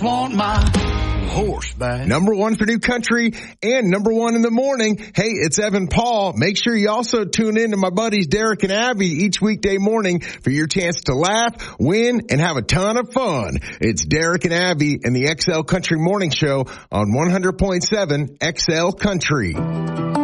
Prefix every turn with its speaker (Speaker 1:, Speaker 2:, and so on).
Speaker 1: Want my horse back.
Speaker 2: Number one for new country and number one in the morning. Hey, it's Evan Paul. Make sure you also tune in to my buddies Derek and Abby each weekday morning for your chance to laugh, win, and have a ton of fun. It's Derek and Abby and the XL Country Morning Show on 100.7 XL Country.